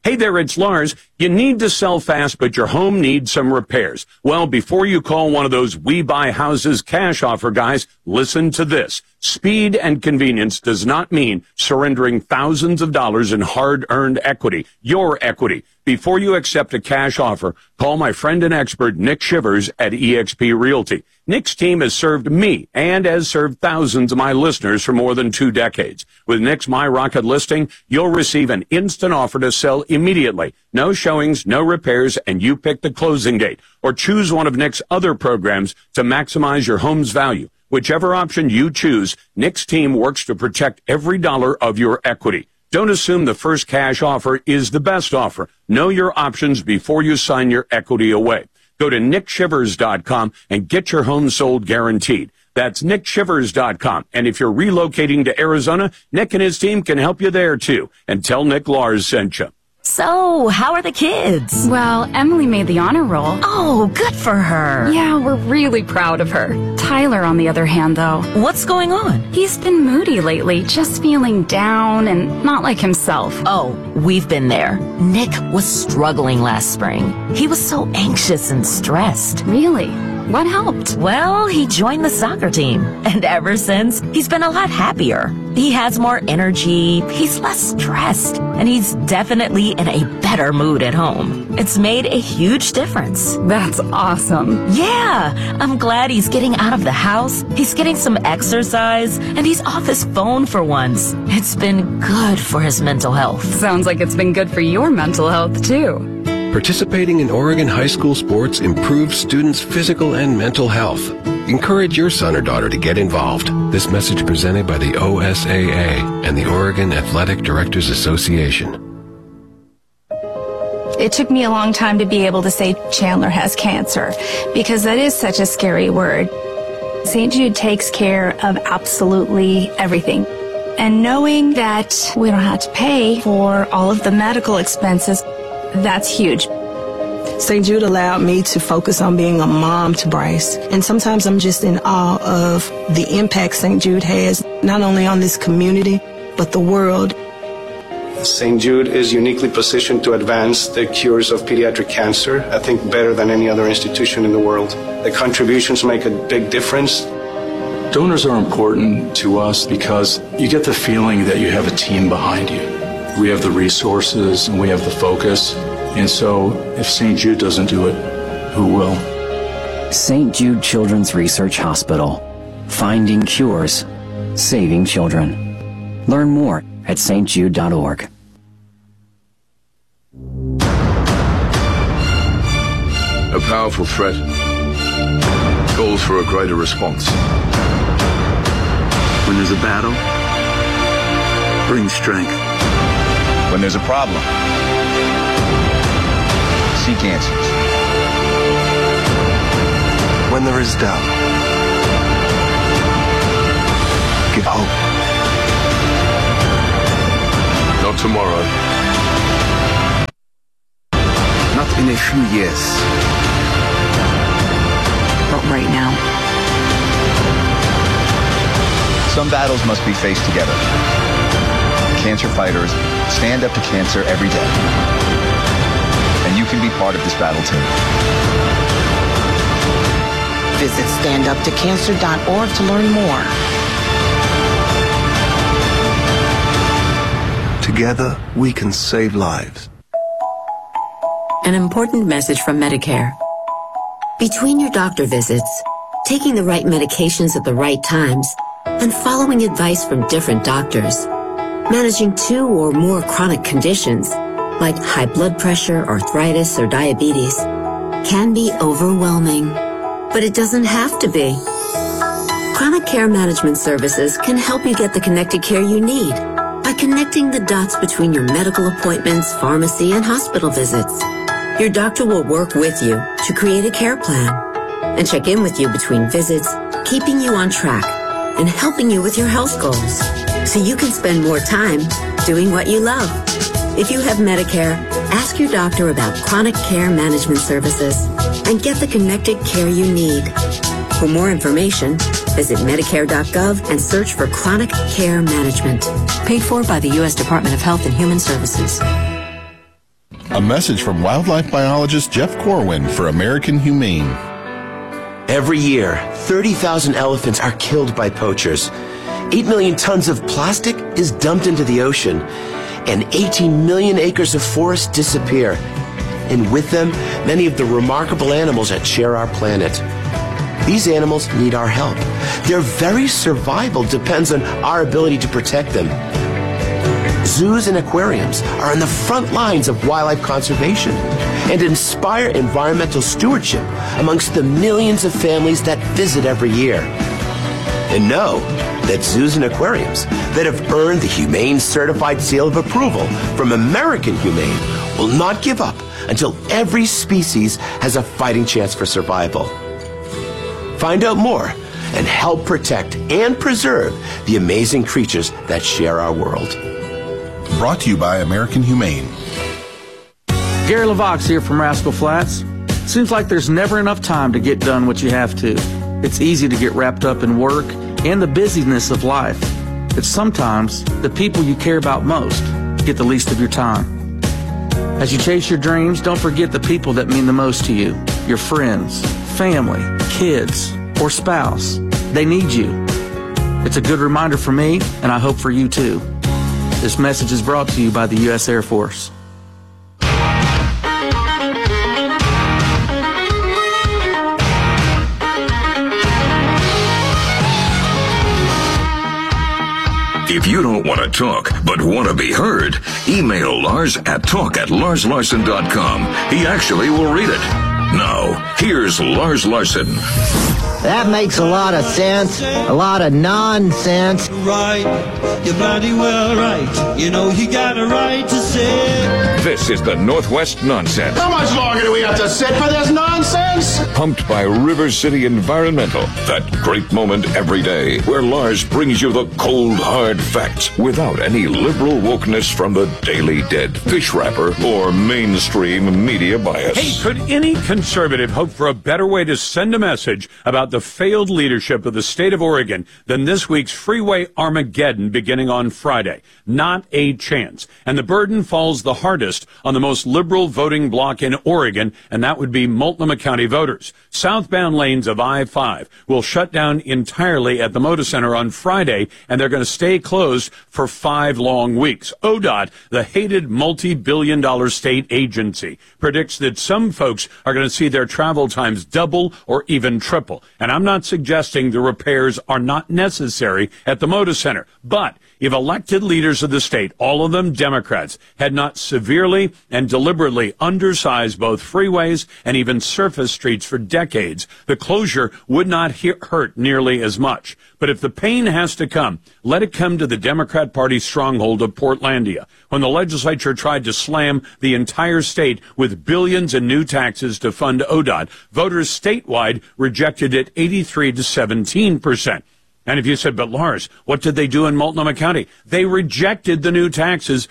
Hey there, it's Lars. You need to sell fast, but your home needs some repairs. Well, before you call one of those We Buy Houses cash offer guys, listen to this. Speed and convenience does not mean surrendering thousands of dollars in hard-earned equity, your equity. Before you accept a cash offer, call my friend and expert Nick Shivers at eXp Realty. Nick's team has served me and has served thousands of my listeners for more than 2 decades. With Nick's My Rocket listing, you'll receive an instant offer to sell immediately. No showings, no repairs, and you pick the closing date. Or choose one of Nick's other programs to maximize your home's value. Whichever option you choose, Nick's team works to protect every dollar of your equity. Don't assume the first cash offer is the best offer. Know your options before you sign your equity away. Go to nickshivers.com and get your home sold guaranteed. That's nickshivers.com. And if you're relocating to Arizona, Nick and his team can help you there too. And tell Nick Lars sent you. So, how are the kids? Well, Emily made the honor roll. Oh, good for her. Yeah, we're really proud of her. Tyler, on the other hand, though. What's going on? He's been moody lately, just feeling down and not like himself. Oh, we've been there. Nick was struggling last spring. He was so anxious and stressed. Really? What helped? Well, he joined the soccer team, and ever since, he's been a lot happier. He has more energy, he's less stressed, and he's definitely in a better mood at home. It's made a huge difference. That's awesome. Yeah, I'm glad he's getting out of the house, he's getting some exercise, and he's off his phone for once. It's been good for his mental health. Sounds like it's been good for your mental health, too. Participating in Oregon high school sports improves students' physical and mental health. Encourage your son or daughter to get involved. This message presented by the OSAA and the Oregon Athletic Directors Association. It took me a long time to be able to say Chandler has cancer, because that is such a scary word. St. Jude takes care of absolutely everything. And knowing that we don't have to pay for all of the medical expenses, that's huge. St. Jude allowed me to focus on being a mom to Bryce. And sometimes I'm just in awe of the impact St. Jude has, not only on this community, but the world. St. Jude is uniquely positioned to advance the cures of pediatric cancer, I think better than any other institution in the world. The contributions make a big difference. Donors are important to us because you get the feeling that you have a team behind you. We have the resources and we have the focus. And so if St. Jude doesn't do it, who will? St. Jude Children's Research Hospital. Finding cures. Saving children. Learn more at stjude.org. A powerful threat calls for a greater response. When there's a battle, bring strength. When there's a problem, seek answers. When there is doubt, give hope. Not tomorrow. Not in a few years. But right now. Some battles must be faced together. Cancer fighters stand up to cancer every day. And you can be part of this battle too. Visit standuptocancer.org to learn more. Together, we can save lives. An important message from Medicare. Between your doctor visits, taking the right medications at the right times, and following advice from different doctors, managing 2 or more chronic conditions, like high blood pressure, arthritis, or diabetes, can be overwhelming. But it doesn't have to be. Chronic Care Management Services can help you get the connected care you need by connecting the dots between your medical appointments, pharmacy, and hospital visits. Your doctor will work with you to create a care plan and check in with you between visits, keeping you on track and helping you with your health goals so you can spend more time doing what you love. If you have Medicare, ask your doctor about Chronic Care Management Services and get the connected care you need. For more information, visit Medicare.gov and search for Chronic Care Management. Paid for by the U.S. Department of Health and Human Services. A message from wildlife biologist Jeff Corwin for American Humane. Every year, 30,000 elephants are killed by poachers. 8 million tons of plastic is dumped into the ocean, and 18 million acres of forest disappear. And with them, many of the remarkable animals that share our planet. These animals need our help. Their very survival depends on our ability to protect them. Zoos and aquariums are on the front lines of wildlife conservation and inspire environmental stewardship amongst the millions of families that visit every year. And know that zoos and aquariums that have earned the Humane Certified Seal of Approval from American Humane will not give up until every species has a fighting chance for survival. Find out more and help protect and preserve the amazing creatures that share our world. Brought to you by American Humane. Gary LaVox here from Rascal Flats. Seems like there's never enough time to get done what you have to. It's easy to get wrapped up in work and the busyness of life. But sometimes the people you care about most get the least of your time. As you chase your dreams, don't forget the people that mean the most to you. Your friends, family, kids, or spouse. They need you. It's a good reminder for me, and I hope for you too. This message is brought to you by the U.S. Air Force. If you don't want to talk, but want to be heard, email Lars at talk@larslarson.com. He actually will read it. Now, here's Lars Larson. That makes a lot of sense, a lot of nonsense. Right, you're bloody well right. You know you got a right to say. This is the Northwest Nonsense. How much longer do we have to sit for this nonsense? Pumped by River City Environmental. That great moment every day where Lars brings you the cold, hard facts without any liberal wokeness from the Daily Dead, fish wrapper, or mainstream media bias. Hey, could any conservative hope for a better way to send a message about the failed leadership of the state of Oregon than this week's Freeway Armageddon beginning on Friday? Not a chance. And the burden falls the hardest on the most liberal voting bloc in Oregon, and that would be Multnomah County voters. Southbound lanes of I-5 will shut down entirely at the Moda Center on Friday, and they're going to stay closed for 5 long weeks. ODOT, the hated multi-billion-dollar state agency, predicts that some folks are going to see their travel times double or even triple. And I'm not suggesting the repairs are not necessary at the Moda Center, but if elected leaders of the state, all of them Democrats, had not severely and deliberately undersized both freeways and even surface streets for decades, the closure would not hurt nearly as much. But if the pain has to come, let it come to the Democrat Party stronghold of Portlandia. When the legislature tried to slam the entire state with billions in new taxes to fund ODOT, voters statewide rejected it 83 to 17%. And if you said, but Lars, what did they do in Multnomah County? They rejected the new taxes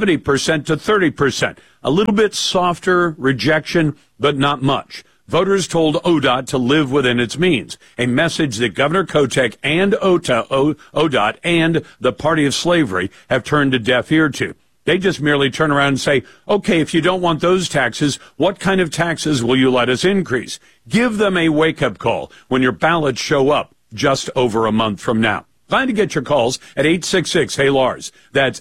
70% to 30%. A little bit softer rejection, but not much. Voters told ODOT to live within its means, a message that Governor Kotek and ODOT and the Party of Slavery have turned a deaf ear to. They just merely turn around and say, okay, if you don't want those taxes, what kind of taxes will you let us increase? Give them a wake-up call when your ballots show up just over a month from now. Glad to get your calls at 866-HEY-LARS. That's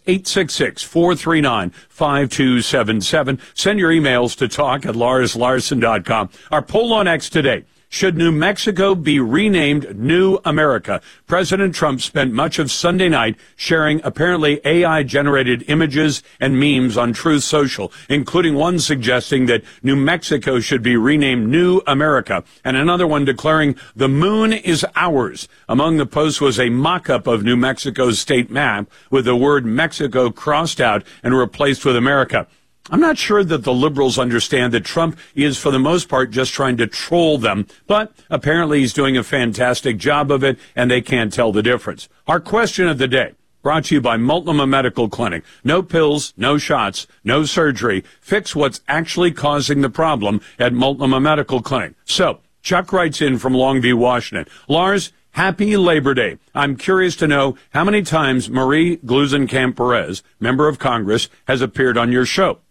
866-439-5277. Send your emails to talk@larslarson.com. Our poll on X today. Should New Mexico be renamed New America? President Trump spent much of Sunday night sharing apparently AI-generated images and memes on Truth Social, including one suggesting that New Mexico should be renamed New America, and another one declaring the moon is ours. Among the posts was a mock-up of New Mexico's state map with the word Mexico crossed out and replaced with America. I'm not sure that the liberals understand that Trump is, for the most part, just trying to troll them, but apparently he's doing a fantastic job of it, and they can't tell the difference. Our question of the day, brought to you by Multnomah Medical Clinic. No pills, no shots, no surgery. Fix what's actually causing the problem at Multnomah Medical Clinic. So, Chuck writes in from Longview, Washington. Lars, happy Labor Day. I'm curious to know how many times Marie Gluesenkamp Perez, member of Congress, has appeared on your show.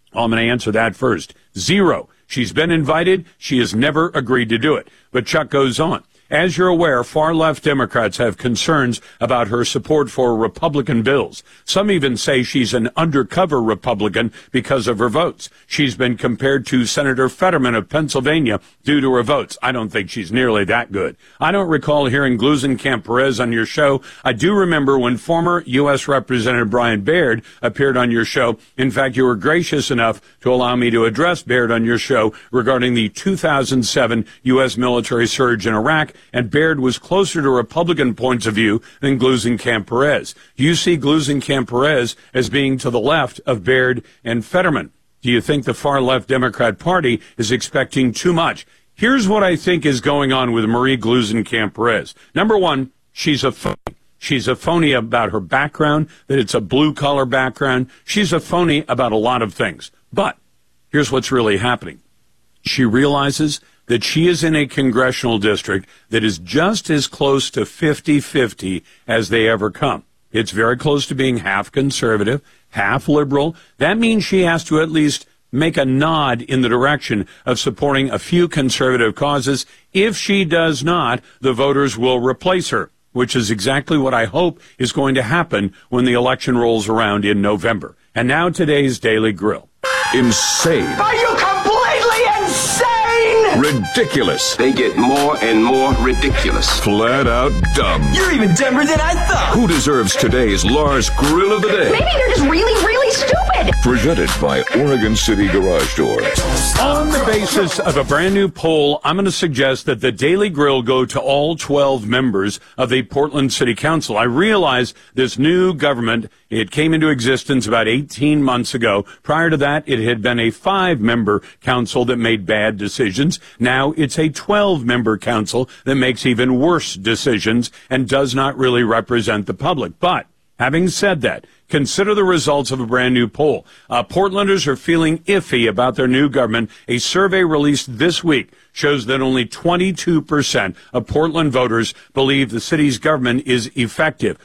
Well, I'm going to answer that first. 0. She's been invited. She has never agreed to do it. But Chuck goes on. As you're aware, far-left Democrats have concerns about her support for Republican bills. Some even say she's an undercover Republican because of her votes. She's been compared to Senator Fetterman of Pennsylvania due to her votes. I don't think she's nearly that good. I don't recall hearing Gluesenkamp-Perez on your show. I do remember when former U.S. Representative Brian Baird appeared on your show. In fact, you were gracious enough to allow me to address Baird on your show regarding the 2007 U.S. military surge in Iraq. And Baird was closer to Republican points of view than Gluesenkamp-Perez. You see Gluesenkamp-Perez as being to the left of Baird and Fetterman. Do you think the far-left Democrat Party is expecting too much? Here's what I think is going on with Marie Gluesenkamp-Perez. Number one, she's a phony. She's a phony about her background, that it's a blue-collar background. She's a phony about a lot of things. But here's what's really happening. She realizes that she is in a congressional district that is just as close to 50-50 as they ever come. It's very close to being half conservative, half liberal. That means she has to at least make a nod in the direction of supporting a few conservative causes. If she does not, the voters will replace her, which is exactly what I hope is going to happen when the election rolls around in November. And now today's Daily Grill. Insane. Are you completely insane? Ridiculous. They get more and more ridiculous. Flat out dumb. You're even dumber than I thought. Who deserves today's Lars Grill of the Day? Maybe they're just really, really stupid. Presented by Oregon City Garage Door. On the basis of a brand new poll, I'm going to suggest that the Daily Grill go to all 12 members of the Portland City Council. I realize this new government, it came into existence about 18 months ago. Prior to that, it had been a 5-member council that made bad decisions. Now it's a 12-member council that makes even worse decisions and does not really represent the public. But having said that, consider the results of a brand new poll. Portlanders are feeling iffy about their new government. A survey released this week shows that only 22% of Portland voters believe the city's government is effective.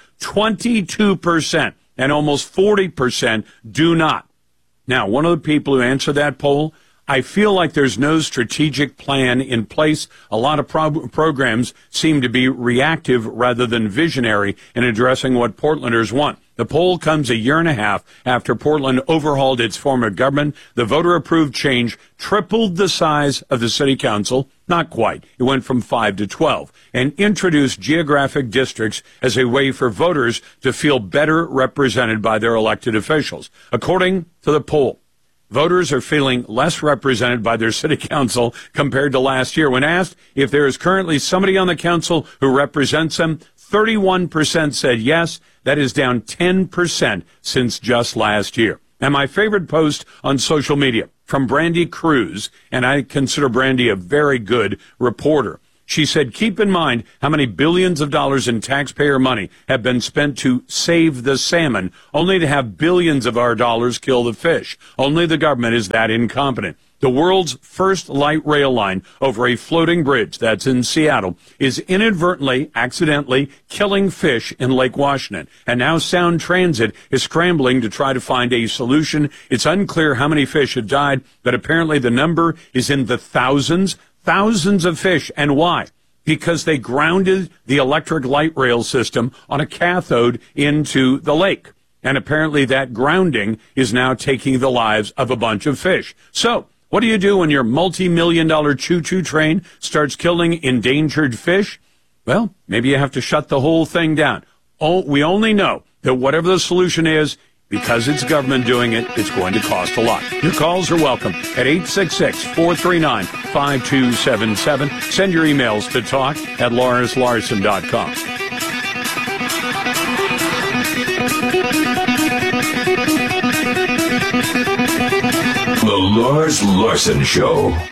22%, and almost 40% do not. Now, one of the people who answered that poll, I feel like there's no strategic plan in place. A lot of programs seem to be reactive rather than visionary in addressing what Portlanders want. The poll comes a year and a half after Portland overhauled its form of government. The voter-approved change tripled the size of the city council. Not quite. It went from 5 to 12 and introduced geographic districts as a way for voters to feel better represented by their elected officials. According to the poll, voters are feeling less represented by their city council compared to last year. When asked if there is currently somebody on the council who represents them, 31% said yes. That is down 10% since just last year. And my favorite post on social media from Brandy Cruz, and I consider Brandy a very good reporter. She said, keep in mind how many billions of dollars in taxpayer money have been spent to save the salmon, only to have billions of our dollars kill the fish. Only the government is that incompetent. The world's first light rail line over a floating bridge that's in Seattle is inadvertently, accidentally killing fish in Lake Washington. And now Sound Transit is scrambling to try to find a solution. It's unclear how many fish have died, but apparently the number is in the thousands of fish. And why? Because they grounded the electric light rail system on a cathode into the lake. And apparently that grounding is now taking the lives of a bunch of fish. So, what do you do when your multi-million-dollar choo-choo train starts killing endangered fish? Well, maybe you have to shut the whole thing down. We only know that whatever the solution is, because it's government doing it, it's going to cost a lot. Your calls are welcome at 866-439-5277. Send your emails to talk@LarsLarson.com. The Lars Larson Show.